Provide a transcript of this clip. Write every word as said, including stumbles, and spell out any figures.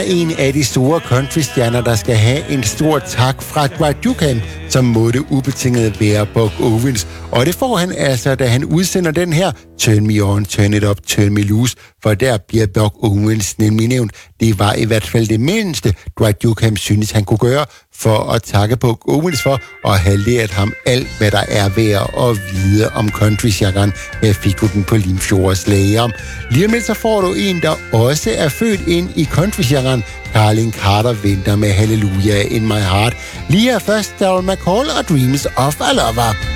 en af de store countrystjerner, der skal have en stor tak fra Dwight Yoakam, som måtte ubetinget være Buck Owens. Og det får han altså, da han udsender den her Turn Me On, Turn It Up, Turn Me Loose, for der bliver Buck Owens nemlig nævnt. Det var i hvert fald det mindste, Dwight Yoakam synes, han kunne gøre for at takke Buck Owens for at have lært ham alt, hvad der er værd at vide om country-genren med figuren på Limfjords lager. Lige om lidt så får du en, der også er født ind i country-genren. Carlin Carter venter med Hallelujah in My Heart. Lige her først, Darryl McCall og Dreams of a Lover.